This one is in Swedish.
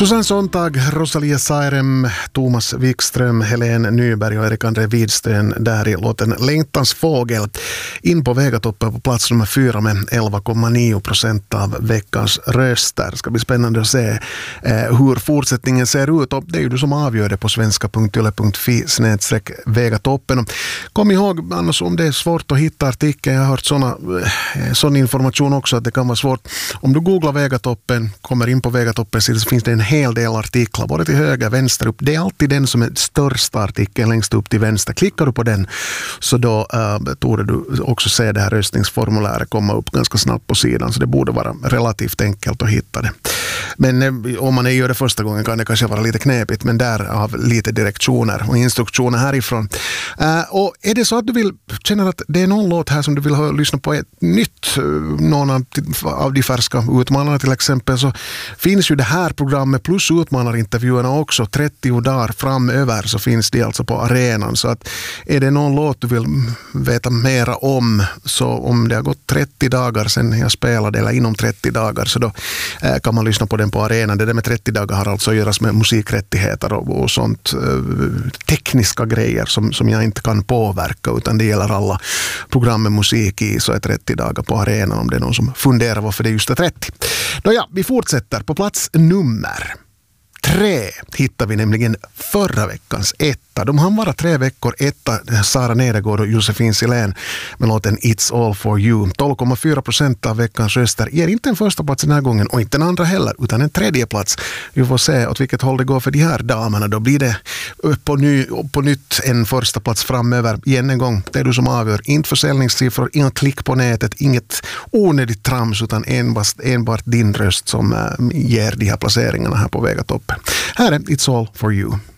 Susanne Sontag, Rosalia Sairem, Thomas Wikström, Helene Nyberg och Erik André Widsten där i låten Längtans fågel. In på Vegatoppen på plats nummer 4 med 11,9% av veckans röster. Det ska bli spännande att se hur fortsättningen ser ut, och det är ju du som avgör det på svenska.yle.fi/Vegatoppen. Kom ihåg annars om det är svårt att hitta artikeln, jag har hört sån information också att det kan vara svårt. Om du googlar Vegatoppen, kommer in på Vegatoppen så finns det en hel del artiklar, både till höger, vänster upp. Det är alltid den som är största artikeln längst upp till vänster. Klickar du på den så då torde du också se det här röstningsformuläret komma upp ganska snabbt på sidan, så det borde vara relativt enkelt att hitta det. Men om man gör det första gången kan det kanske vara lite knepigt, men där har lite direktioner och instruktioner härifrån. Och är det så att du känner att det är någon låt här som du vill lyssna på ett nytt, någon av de färska utmanarna till exempel, så finns ju det här programmet plus utmanarintervjuerna också 30 dagar framöver, så finns det alltså på arenan. Så att är det någon låt du vill veta mera om, så om det har gått 30 dagar sedan jag spelade eller inom 30 dagar, så då kan man lyssna på den på arenan. Det där med 30 dagar har alltså att göras med musikrättigheter och sånt, tekniska grejer som jag inte kan påverka, utan det gäller alla program med musik i, så är 30 dagar på arenan om det är någon som funderar varför det är just 30. Då ja, vi fortsätter. På plats nummer 3 hittar vi nämligen förra veckans etta. De hann vara 3 veckor etta, Sara Nedergård och Josefin Silén med låten It's All For You. 12,4% av veckans röster ger inte en första plats den här gången, och inte en andra heller, utan en tredje plats. Vi får se åt vilket håll det går för de här damerna. Då blir det på nytt en första plats framöver. Igen en gång, det är du som avgör. Inte försäljningssiffror, inga klick på nätet, inget onödigt trams, utan enbart din röst som ger de här placeringarna här på Vegatoppen. Här är It's All For You.